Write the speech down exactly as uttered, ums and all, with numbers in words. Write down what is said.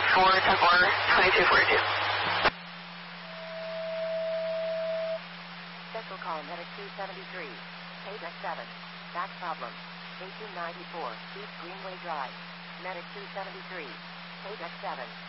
four, ten four, twenty-two forty-two. Central call, medic two seventy-three. Page X seven. Back problem. eighteen ninety-four, East Greenway Drive. Medic two seventy-three. Page X seven.